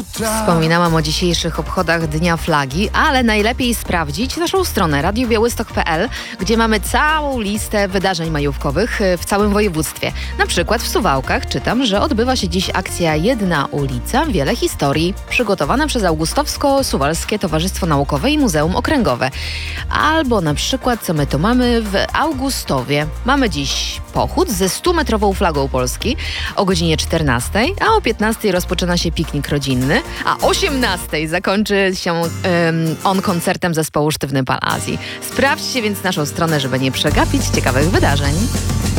Wspominałam o dzisiejszych obchodach Dnia Flagi, ale najlepiej sprawdzić naszą stronę radiobiałystok.pl, gdzie mamy całą listę wydarzeń majówkowych w całym województwie. Na przykład w Suwałkach czytam, że odbywa się dziś akcja Jedna ulica, wiele historii, przygotowana przez Augustowsko-Suwalskie Towarzystwo Naukowe i Muzeum Okręgowe. Albo na przykład, co my tu mamy w Augustowie. Mamy dziś pochód ze 100-metrową flagą Polski o godzinie 14, a o 15 rozpoczyna się piknik rodzinny, a o 18 zakończy się on koncertem zespołu Sztywny Pal Azji. Sprawdźcie więc naszą stronę, żeby nie przegapić ciekawych wydarzeń.